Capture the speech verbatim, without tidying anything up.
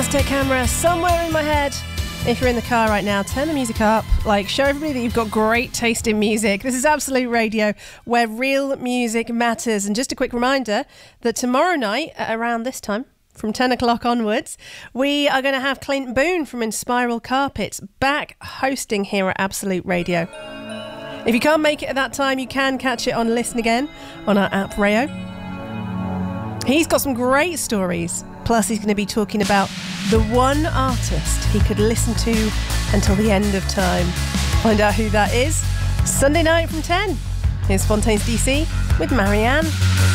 Aztec Camera somewhere in my head. If you're in the car right now, turn the music up. Like, show everybody that you've got great taste in music. This is Absolute Radio, where real music matters. And just a quick reminder that tomorrow night, at around this time, from ten o'clock onwards, we are going to have Clint Boone from Inspiral Carpets back hosting here at Absolute Radio. If you can't make it at that time, you can catch it on Listen Again on our app Rayo. He's got some great stories. Plus, he's going to be talking about the one artist he could listen to until the end of time. Find out who that is Sunday night from ten. Here's Fontaines D C with Marianne.